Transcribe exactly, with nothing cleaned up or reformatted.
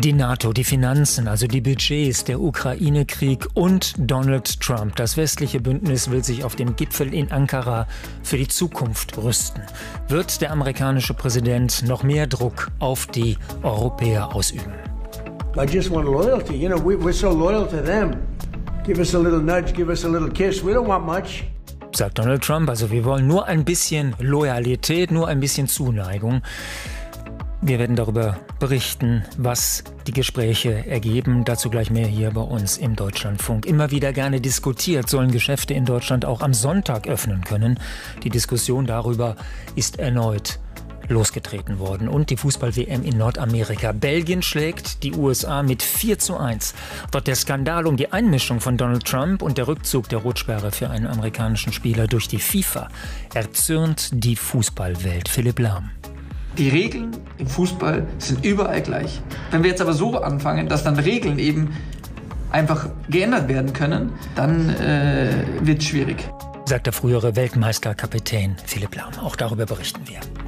Die NATO, die Finanzen, also die Budgets, der Ukraine-Krieg und Donald Trump. Das westliche Bündnis will sich auf dem Gipfel in Ankara für die Zukunft rüsten. Wird der amerikanische Präsident noch mehr Druck auf die Europäer ausüben? I just want loyalty. You know, we, we're so loyal to them. Give us a little nudge, give us a little kiss. We don't want much. Sagt Donald Trump, also wir wollen nur ein bisschen Loyalität, nur ein bisschen Zuneigung. Wir werden darüber berichten, was die Gespräche ergeben. Dazu gleich mehr hier bei uns im Deutschlandfunk. Immer wieder gerne diskutiert, sollen Geschäfte in Deutschland auch am Sonntag öffnen können. Die Diskussion darüber ist erneut losgetreten worden. Und die Fußball-W M in Nordamerika. Belgien schlägt die U S A mit vier zu eins. Dort der Skandal um die Einmischung von Donald Trump und der Rückzug der Rotsperre für einen amerikanischen Spieler durch die FIFA erzürnt die Fußballwelt. Philipp Lahm. Die Regeln im Fußball sind überall gleich. Wenn wir jetzt aber so anfangen, dass dann Regeln eben einfach geändert werden können, dann äh, wird es schwierig. Sagt der frühere Weltmeisterkapitän Philipp Lahm. Auch darüber berichten wir.